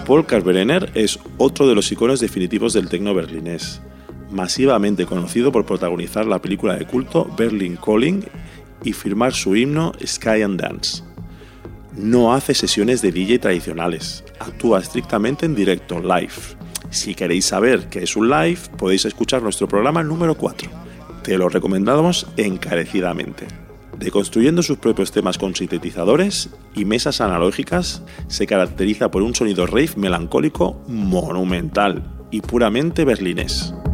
Paul Kalkbrenner es otro de los iconos definitivos del techno berlinés, masivamente conocido por protagonizar la película de culto Berlin Calling y firmar su himno Sky and Dance. No hace sesiones de DJ tradicionales, actúa estrictamente en directo, live. Si queréis saber qué es un live, podéis escuchar nuestro programa número 4. Te lo recomendamos encarecidamente. Deconstruyendo sus propios temas con sintetizadores y mesas analógicas, se caracteriza por un sonido rave melancólico monumental y puramente berlinés.